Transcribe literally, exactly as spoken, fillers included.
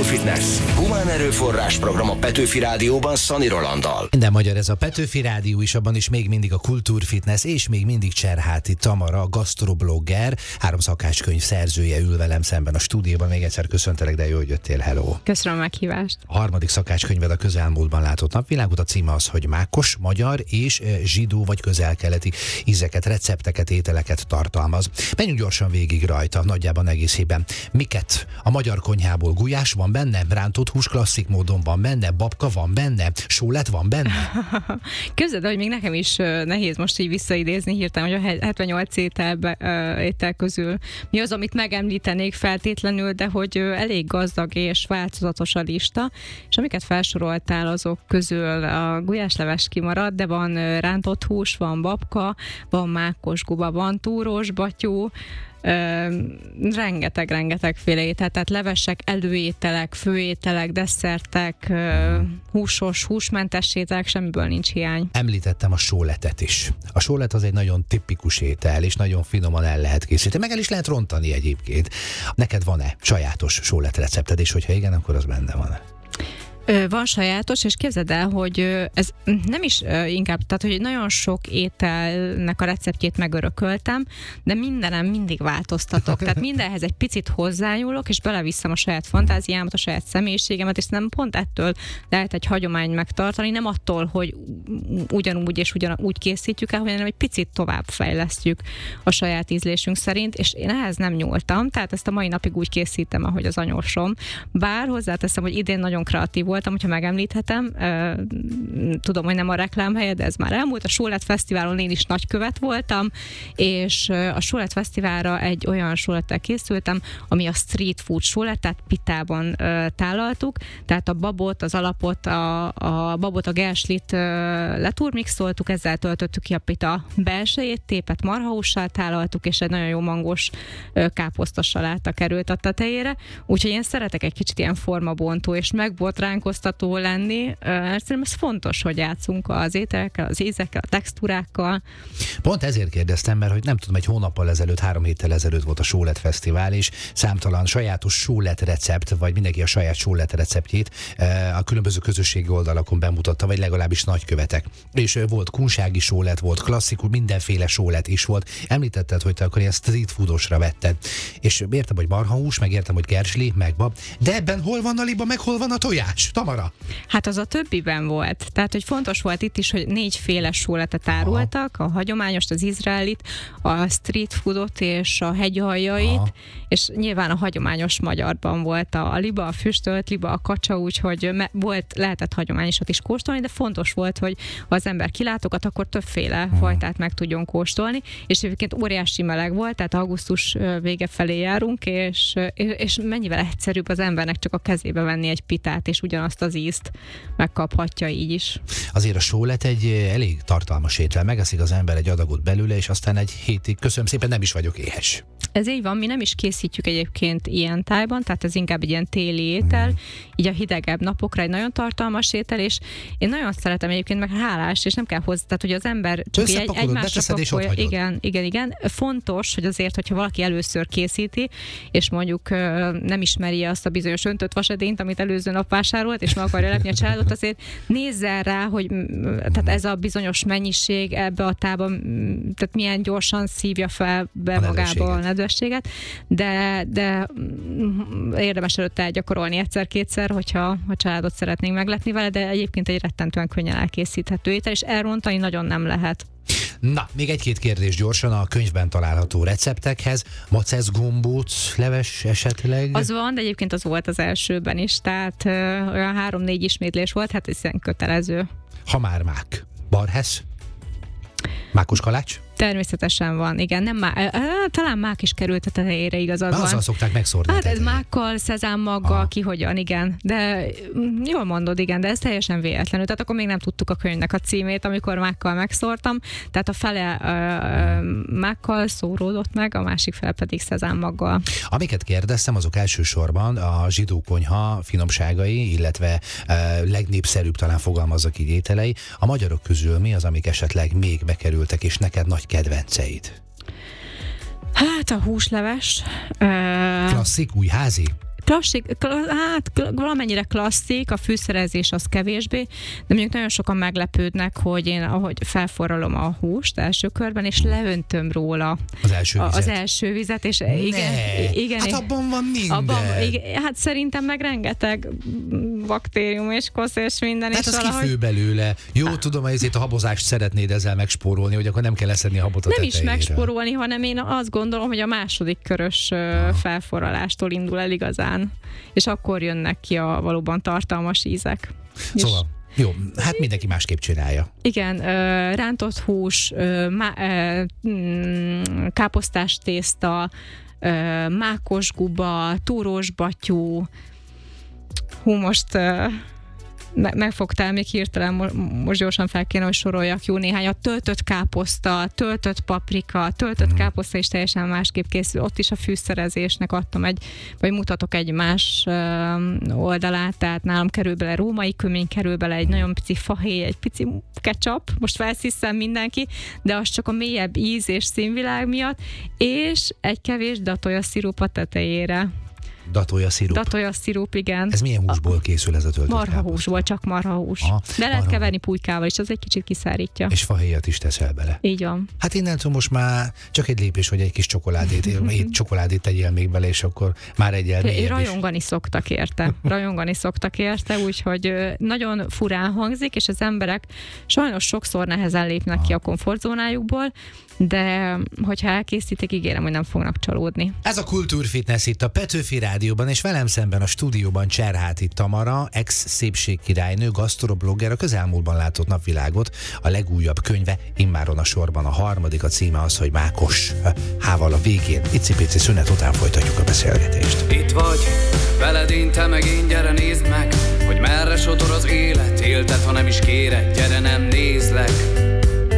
Kultúrfitness. Humán erőforrás program a Petőfi Rádióban Szani Rolanddal. Minden magyar ez a Petőfi Rádió is, abban is még mindig a Kultúrfitness, és még mindig Cserháti Tamara, gasztroblogger, három szakácskönyv szerzője ül velem szemben a stúdióban. Még egyszer köszöntelek, de jó, hogy jöttél, hello. Köszönöm a meghívást. A harmadik szakácskönyved a közelmúltban látott napvilágot, a címe az, hogy mákos, magyar és zsidó vagy közel-keleti ízeket, recepteket, ételeket tartalmaz. Menjünk gyorsan végig rajta, nagyjában egészében. Miket a magyar konyhából? Gulyás van benne, rántott hús klasszik módon van benne, babka van benne, sólet van benne? Képzeld, hogy még nekem is nehéz most így visszaidézni hirtelen, hogy a hetvennyolc ételbe, étel közül mi az, amit megemlítenék feltétlenül, de hogy elég gazdag és változatos a lista, és amiket felsoroltál, azok közül a gulyásleves kimarad, de van rántott hús, van babka, van mákos guba, van túrós batyú, rengeteg-rengeteg féle étel, tehát levesek, előételek, főételek, desszertek, uh, húsos, húsmentes ételek, semmiből nincs hiány. Említettem a sóletet is. A sólet az egy nagyon tipikus étel, és nagyon finoman el lehet készíteni, meg el is lehet rontani egyébként. Neked van-e sajátos sólet recepted, és hogyha igen, akkor az benne van. Van sajátos, és képzeld el, hogy ez nem is inkább, tehát hogy nagyon sok ételnek a receptjét megörököltem, de mindenem mindig változtatok. Tehát mindenhez egy picit hozzányúlok, és beleviszem a saját fantáziámat, a saját személyiségemet, és nem pont ettől lehet egy hagyomány megtartani, nem attól, hogy ugyanúgy és ugyanúgy készítjük el, hanem egy picit tovább fejlesztjük a saját ízlésünk szerint, és én ehhez nem nyúltam, tehát ezt a mai napig úgy készítem, ahogy az anyósom. Bár hozzáteszem, hogy idén nagyon kreatív voltam, hogyha megemlíthetem. Tudom, hogy nem a reklámhelye, de ez már elmúlt. A Sólet Fesztiválon én is nagykövet voltam, és a Sólet Fesztiválra egy olyan sólettel készültem, ami a street food sólet, tehát pitában tálaltuk, tehát a babot, az alapot, a, a babot, a gerslit leturmixoltuk, ezzel töltöttük ki a pita belsejét, tépet marhahússal tálaltuk, és egy nagyon jó mangos káposzta saláta került a tetejére. Úgyhogy én szeretek egy kicsit ilyen formabontó és megbotránkoztató lenni. Szerintem ez fontos, hogy játszunk az ételekkel, az ízekkel, a textúrákkal. Pont ezért kérdeztem, mert hogy nem tudom, egy hónappal ezelőtt, három héttel ezelőtt volt a Sólet Fesztivál, és számtalan sajátos sólet recept, vagy mindenki a saját sólet receptjét a különböző közösségi oldalakon bemutatta, vagy legalábbis nagykövetek. És volt kunsági sólet, volt klasszikus, mindenféle sólet is volt. Említetted, hogy te akkor ilyen street foodosra vetted. És értem, hogy marhahús, meg értem, hogy kersli, meg bab. De ebben hol van a liba, meg hol van a tojás, Tamara? Hát az a többiben volt. Tehát, hogy fontos volt itt is, hogy négyféle sóletet árultak, a hagyományos, az izraelit, a street foodot és a hegyaljait, Aha. és nyilván a hagyományos magyarban volt a, a liba, a füstölt liba, a kacsa, úgyhogy me- volt, lehetett hagyományosat is kóstolni, de fontos volt, hogy ha az ember kilátogat, akkor többféle Aha. fajtát meg tudjon kóstolni, és egyébként óriási meleg volt, tehát augusztus vége felé járunk, és, és mennyivel egyszerűbb az embernek csak a kezébe venni egy pitát, és ugyanazt az ízt megkaphatja így is. Azért a sólet egy elég tartalmas étel, megeszik az ember egy adagot belőle, és aztán egy hétig, köszönöm szépen, nem is vagyok éhes. Ez így van, mi nem is készítjük egyébként ilyen tájban, tehát ez inkább egy ilyen téli étel, mm. így a hidegebb napokra egy nagyon tartalmas étel, és én nagyon szeretem egyébként, meg hálás, és nem kell hozzá, tehát hogy az ember csak egy, egymásra pakolja. Igen, igen, igen. Fontos, hogy azért, hogyha valaki először készíti, és mondjuk nem ismeri azt a bizonyos öntött vasedényt, amit előző nap vásárolt, és meg akarja lepni a családot, azért nézzen rá, hogy tehát ez a bizonyos mennyiség ebbe a tában, tehát milyen gyorsan szívja fel be a magába a nedvességet, de, de érdemes előtte elgyakorolni egyszer-kétszer, hogyha a családot szeretnénk meglepni vele, de egyébként egy rettentően könnyen elkészíthető étel, és elrontani nagyon nem lehet. Na, még egy-két kérdés gyorsan a könyvben található receptekhez. Macesz gombóc leves esetleg? Az van, de egyébként az volt az elsőben is, tehát ö, olyan három-négy ismétlés volt, hát ez ilyen kötelező. Ha már mák. Barhesz? Mákos kalács? Természetesen van, igen, nem má, talán mák is került a tetejére, igazad van. Azzal szokták megszórni. Hát ez mákkal, szezámmaggal, ki hogyan, igen. De jól mondod, igen, de ez teljesen véletlenül. Tehát akkor még nem tudtuk a könyvnek a címét, amikor mákkal megszórtam. Tehát a fele uh, mákkal szóródott meg, a másik fele pedig szezámmaggal. Amiket kérdeztem, azok elsősorban a zsidó konyha finomságai, illetve uh, legnépszerűbb, talán fogalmazzak így, ételei. A magyarok közül mi az, amik esetleg még bekerültek, és neked nagy kedvenceid? Hát a húsleves. Klasszik, újházi? klasszik, kla, hát valamennyire klasszik, a fűszerezés az kevésbé, de mondjuk nagyon sokan meglepődnek, hogy én ahogy felforralom a húst első körben, és leöntöm róla az első vizet, az első vizet és ne. igen, igen. Hát abban van minden. Abban, igen, hát szerintem meg rengeteg baktérium és kosz és minden. Hát és az valahogy... kifő belőle. Jó, ah. tudom, hogy ezért a habozást szeretnéd ezzel megspórolni, hogy akkor nem kell leszedni a habot a Nem tetejére. is megspórolni, hanem én azt gondolom, hogy a második körös ah. felforralástól indul el igazán, és akkor jönnek ki a valóban tartalmas ízek. Szóval és... jó, hát mindenki másképp csinálja. Igen, rántott hús, káposztás tészta, mákos guba, túrós batyú. Hú, most megfogtál még hirtelen, most gyorsan fel kéne, hogy soroljak jó néhányat. Töltött káposzta, töltött paprika, töltött mm. káposzta is teljesen másképp készül. Ott is a fűszerezésnek adtam egy, vagy mutatok egy más oldalát, tehát nálam kerül bele római kömény, kerül bele egy nagyon pici fahéj, egy pici ketchup, most felszíszem mindenki, de az csak a mélyebb íz és színvilág miatt, és egy kevés datolja szirup a tetejére. Datolja szirup. Datolja szirup, igen. Ez milyen húsból készül ez a töltött marha káposzta? Húsból, csak marhahús. Aha, de lehet marha. keverni pulykával is, az egy kicsit kiszárítja. És fahéjat is teszel bele. Így van. Hát innentől most már csak egy lépés, hogy egy kis csokoládét, egy csokoládét tegyél még bele, és akkor már egyel mélyebb Rajongani is. szoktak érte. Rajongani szoktak érte, úgyhogy nagyon furán hangzik, és az emberek sajnos sokszor nehezen lépnek Aha. ki a komfortzónájukból, de hogyha elkészítik, ígérem, hogy nem fognak csalódni. Ez a Kultúrfitness itt a Petőfi Rádióban, és velem szemben a stúdióban Cserháti Tamara, ex-szépségkirálynő, gasztroblogger, a közelmúltban látott napvilágot. A legújabb könyve immáron a sorban a harmadik, a címe az, hogy Mákos H-val a végén. Icipici szünet után folytatjuk a beszélgetést. Itt vagy, veled én, te meg én, gyere nézd meg, hogy merre sodor az élet, éltet, ha nem is kéred, gyere nem nézlek.